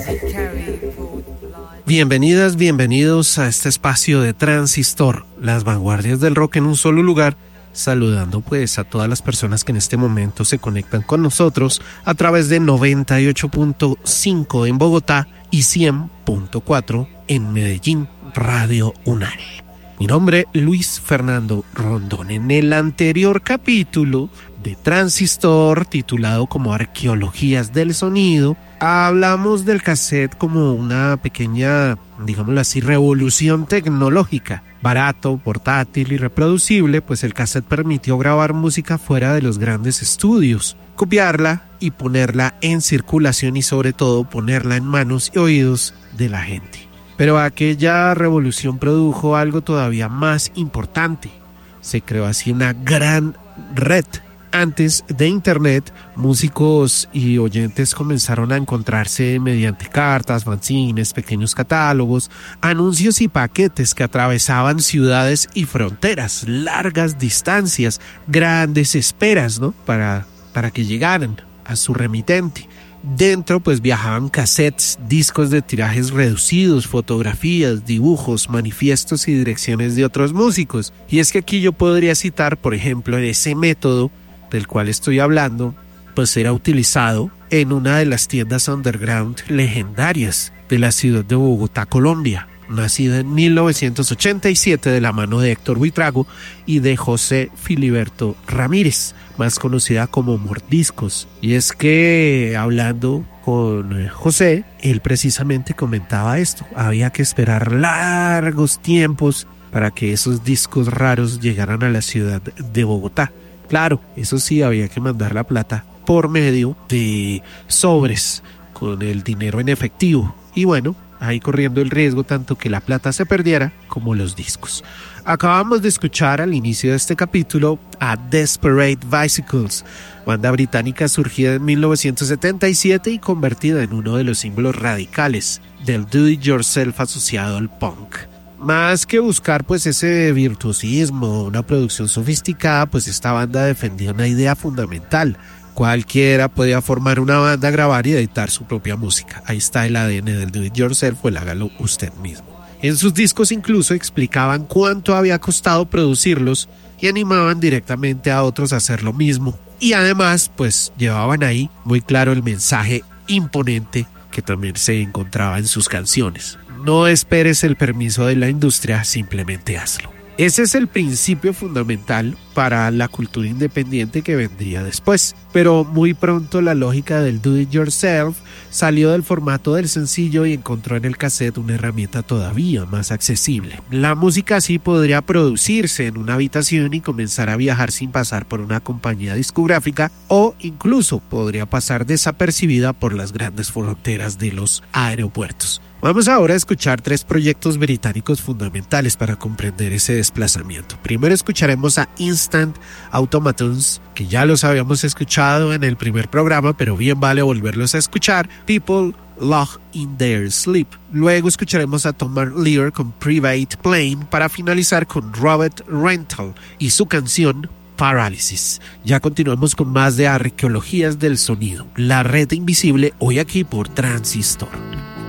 Bienvenidas, bienvenidos a este espacio de Transistor, las vanguardias del rock en un solo lugar, saludando pues a todas las personas que en este momento se conectan con nosotros a través de 98.5 en Bogotá y 100.4 en Medellín, Radio UNAL. Mi nombre es Luis Fernando Rondón. En el anterior capítulo de Transistor, titulado como Arqueologías del Sonido, hablamos del cassette como una pequeña, digámoslo así, revolución tecnológica. Barato, portátil y reproducible, pues el cassette permitió grabar música fuera de los grandes estudios, copiarla y ponerla en circulación y sobre todo ponerla en manos y oídos de la gente. Pero aquella revolución produjo algo todavía más importante. Se creó así una gran red. Antes de Internet, músicos y oyentes comenzaron a encontrarse mediante cartas, fanzines, pequeños catálogos, anuncios y paquetes que atravesaban ciudades y fronteras, largas distancias, grandes esperas, ¿no? Para que llegaran a su remitente. Dentro pues viajaban cassettes, discos de tirajes reducidos, fotografías, dibujos, manifiestos y direcciones de otros músicos. Y es que aquí yo podría citar, por ejemplo, ese método del cual estoy hablando, pues era utilizado en una de las tiendas underground legendarias de la ciudad de Bogotá, Colombia, nacida en 1987 de la mano de Héctor Buitrago y de José Filiberto Ramírez, más conocida como Mordiscos. Y es que hablando con José, él precisamente comentaba esto: había que esperar largos tiempos para que esos discos raros llegaran a la ciudad de Bogotá. Claro, eso sí, había que mandar la plata por medio de sobres con el dinero en efectivo. Y bueno, ahí corriendo el riesgo tanto que la plata se perdiera como los discos. Acabamos de escuchar al inicio de este capítulo a Desperate Bicycles, banda británica surgida en 1977 y convertida en uno de los símbolos radicales del do-it-yourself asociado al punk. Más que buscar pues ese virtuosismo, una producción sofisticada, pues esta banda defendía una idea fundamental: cualquiera podía formar una banda, grabar y editar su propia música. Ahí está el ADN del do it yourself, o el hágalo usted mismo. En sus discos incluso explicaban cuánto había costado producirlos y animaban directamente a otros a hacer lo mismo. Y además pues llevaban ahí muy claro el mensaje imponente que también se encontraba en sus canciones: no esperes el permiso de la industria, simplemente hazlo. Ese es el principio fundamental para la cultura independiente que vendría después. Pero muy pronto la lógica del do it yourself salió del formato del sencillo y encontró en el cassette una herramienta todavía más accesible. La música así podría producirse en una habitación y comenzar a viajar sin pasar por una compañía discográfica, o incluso podría pasar desapercibida por las grandes fronteras de los aeropuertos. Vamos ahora a escuchar 3 proyectos británicos fundamentales para comprender ese desplazamiento. Primero escucharemos a Instant Automatons, que ya los habíamos escuchado en el primer programa, pero bien vale volverlos a escuchar: People Lock in Their Sleep. Luego escucharemos a Tom Lear con Private Plane, para finalizar con Robert Rental y su canción Paralysis. Ya continuamos con más de Arqueologías del Sonido, la red invisible, hoy aquí por Transistor.